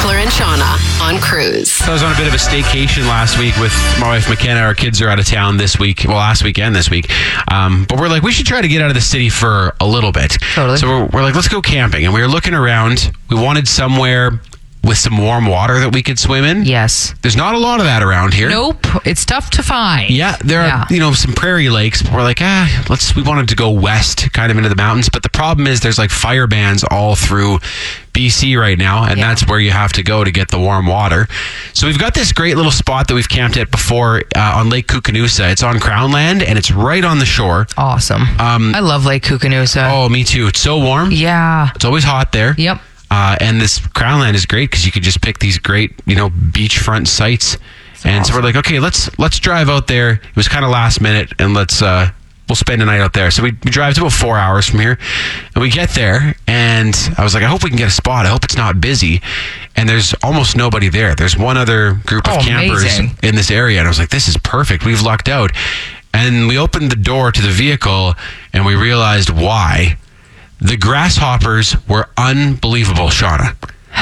Beckler and Shauna on Cruise. I was on a bit of a staycation last week with my wife McKenna. Our kids are out of town this week. Well, last week and this week. But we're like, we should try to get out of the city for a little bit. Totally. So we're like, let's go camping. And we were looking around. We wanted somewhere with some warm water that we could swim in. Yes. There's not a lot of that around here. Nope. It's tough to find. Yeah, there are, some prairie lakes. But we're like, we wanted to go west, kind of into the mountains. But the problem is there's like fire bans all through BC right now. And that's where you have to go to get the warm water. So we've got this great little spot that we've camped at before on Lake Koocanusa. It's on Crown Land and it's right on the shore. Awesome. I love Lake Koocanusa. Oh, me too. It's so warm. Yeah. It's always hot there. Yep. And this Crown Land is great because you could just pick these great, beachfront sites. And so we're like, okay, let's drive out there. It was kind of last minute, and we'll spend a night out there. So we drive, it's about 4 hours from here, and we get there, and I was like, I hope we can get a spot. I hope it's not busy. And there's almost nobody there. There's one other group of campers in this area, and I was like, this is perfect. We've lucked out. And we opened the door to the vehicle, and we realized why. The grasshoppers were unbelievable, Shauna.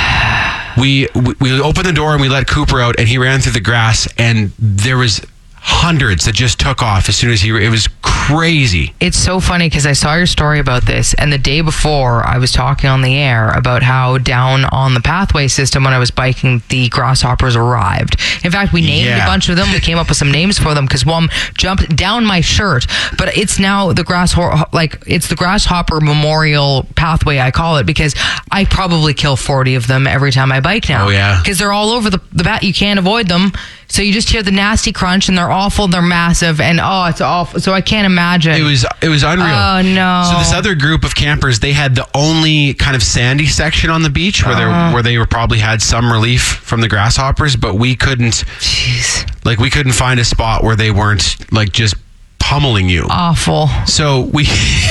We opened the door and we let Cooper out, and he ran through the grass, and there was hundreds that just took off as soon as it was crazy. It's so funny because I saw your story about this, and the day before I was talking on the air about how down on the pathway system when I was biking, the grasshoppers arrived. In fact, we named a bunch of them. We came up with some names for them because one jumped down my shirt, but it's now the grasshopper memorial pathway, I call it, because I probably kill 40 of them every time I bike now. Oh yeah, because they're all over the bat. You can't avoid them. So you just hear the nasty crunch, and they're awful, they're massive, and it's awful. So I can't imagine. It was unreal. Oh no. So this other group of campers, they had the only kind of sandy section on the beach where they probably had some relief from the grasshoppers, but we couldn't. Jeez. Like we couldn't find a spot where they weren't like just pummeling you. Awful. So we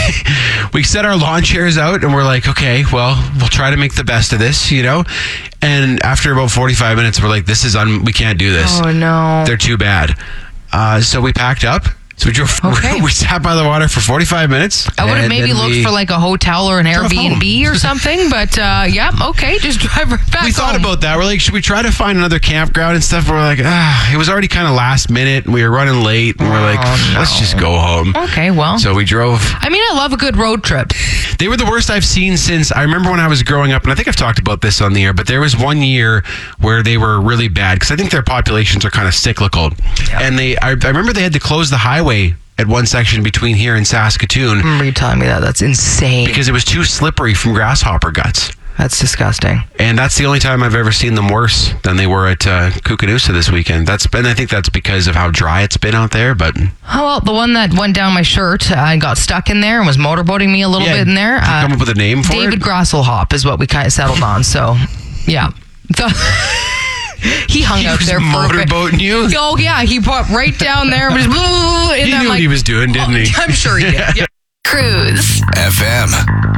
set our lawn chairs out, and we're like, okay, well, we'll try to make the best of this, And after about 45 minutes, we're like, we can't do this. Oh no. They're too bad. So we packed up. So we drove. Okay. We sat by the water for 45 minutes. I would have maybe looked for like a hotel or an Airbnb or something, but okay, just drive right back. We thought home. about that. We're like, should we try to find another campground and stuff? We're like, it was already kind of last minute. We were running late, and we're like, let's just go home. Okay, well. So we drove. I mean, I love a good road trip. They were the worst I've seen since, I remember when I was growing up, and I think I've talked about this on the air, but there was one year where they were really bad, because I think their populations are kind of cyclical. Yeah. And I remember they had to close the highway at one section between here and Saskatoon. I remember you telling me that. That's insane. Because it was too slippery from grasshopper guts. That's disgusting. And that's the only time I've ever seen them worse than they were at Koocanusa this weekend. And I think that's because of how dry it's been out there. But the one that went down my shirt and got stuck in there and was motorboating me a little bit in there. Did you come up with a name for David it? Grasselhop is what we kind of settled on. So, yeah. He hung out there for motorboating you? Oh, yeah. He popped right down there. And he knew what he was doing, didn't he? I'm sure he did. Yeah. Cruise FM.